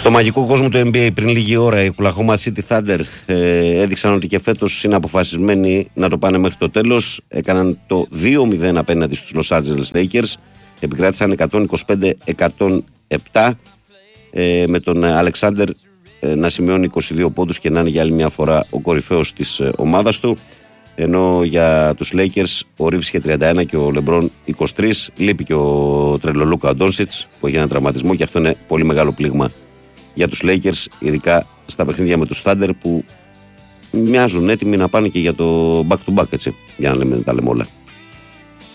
Στο μαγικό κόσμο του NBA πριν λίγη ώρα οι Oklahoma City Thunder έδειξαν ότι και φέτος είναι αποφασισμένοι να το πάνε μέχρι το τέλος. Έκαναν το 2-0 απέναντι στους Los Angeles Lakers. Επικράτησαν 125-107 με τον Alexander να σημειώνει 22 πόντους και να είναι για άλλη μια φορά ο κορυφαίος της ομάδας του. Ενώ για τους Lakers ο Reeves είχε 31 και ο LeBron 23. Λείπει και ο τρελολούκα Ντόνσιτς που έχει ένα τραυματισμό και αυτό είναι πολύ μεγάλο πλήγμα για τους Lakers, ειδικά στα παιχνίδια με τους Thunder που μοιάζουν έτοιμοι να πάνε και για το back to back, έτσι, για να λέμε, τα λέμε όλα.